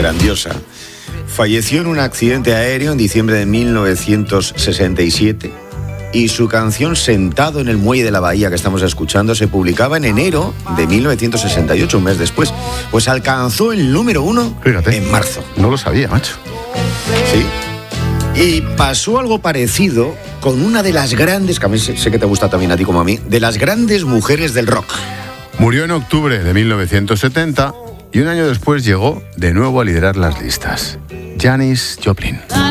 grandiosa, falleció en un accidente aéreo en diciembre de 1967 y su canción Sentado en el muelle de la bahía que estamos escuchando se publicaba en enero de 1968, un mes después. Pues alcanzó el número 1 en marzo. No lo sabía, macho. Sí. Y pasó algo parecido con una de las grandes, que a mí sé que te gusta también a ti como a mí, de las grandes mujeres del rock. Murió en octubre de 1970 y un año después llegó de nuevo a liderar las listas. Janis Joplin.